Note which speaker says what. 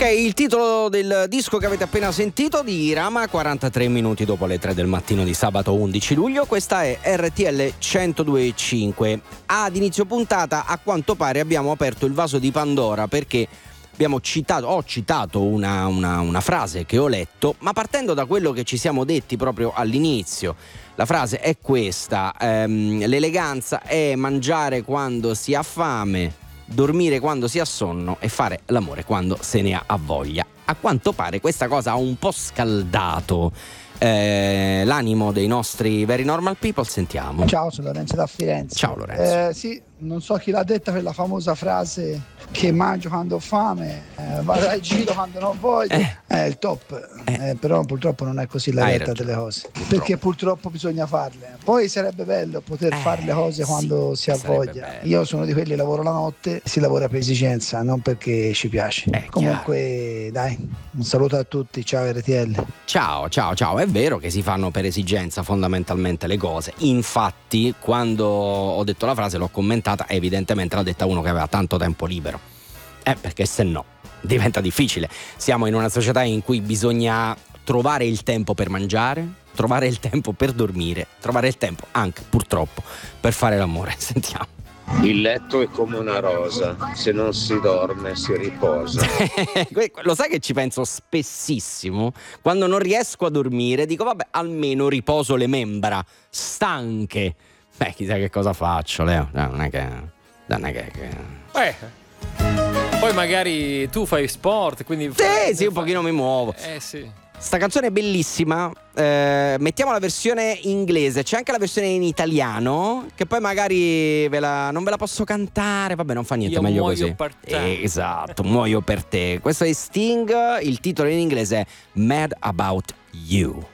Speaker 1: Ok, il titolo del disco che avete appena sentito di Irama, 43 minuti dopo le 3 del mattino di sabato 11 luglio. Questa è RTL 102.5. Ad inizio puntata, a quanto pare, abbiamo aperto il vaso di Pandora perché ho citato una frase che ho letto, ma partendo da quello che ci siamo detti proprio all'inizio. La frase è questa: l'eleganza è mangiare quando si ha fame, dormire quando si ha sonno e fare l'amore quando se ne ha voglia. A quanto pare questa cosa ha un po' scaldato l'animo dei nostri very normal people. Sentiamo.
Speaker 2: Ciao, sono Lorenzo da Firenze.
Speaker 1: Ciao Lorenzo.
Speaker 2: Sì, non so chi l'ha detta quella famosa frase che mangio quando ho fame, vado al giro quando non voglio. È il top. Però purtroppo non è così la realtà delle cose. Perché purtroppo bisogna farle. Poi sarebbe bello poter fare le cose quando si ha voglia.
Speaker 1: bello.
Speaker 2: Io sono di quelli che lavoro la notte, si lavora per esigenza, non perché ci piace. Comunque, dai, un saluto a tutti, ciao RTL.
Speaker 1: Ciao. È vero che si fanno per esigenza fondamentalmente le cose. Infatti, quando ho detto la frase l'ho commentata, evidentemente l'ha detta uno che aveva tanto tempo libero. Perché se no diventa difficile. Siamo in una società in cui bisogna trovare il tempo per mangiare, trovare il tempo per dormire, trovare il tempo anche, purtroppo, per fare l'amore. Sentiamo.
Speaker 3: Il letto è come una rosa, se non si dorme si riposa.
Speaker 1: Lo sai che ci penso spessissimo? Quando non riesco a dormire dico vabbè, almeno riposo le membra stanche. Chissà che cosa faccio, Leo. Non è che...
Speaker 4: Poi magari tu fai sport, quindi
Speaker 1: sì, un pochino mi muovo.
Speaker 4: Sì.
Speaker 1: Sta canzone è bellissima. Mettiamo la versione inglese, c'è anche la versione in italiano, che poi magari non ve la posso cantare. Vabbè, non fa niente,
Speaker 4: Io
Speaker 1: meglio
Speaker 4: muoio
Speaker 1: così.
Speaker 4: Per te.
Speaker 1: Esatto, muoio per te. Questo è Sting, il titolo in inglese è Mad About You.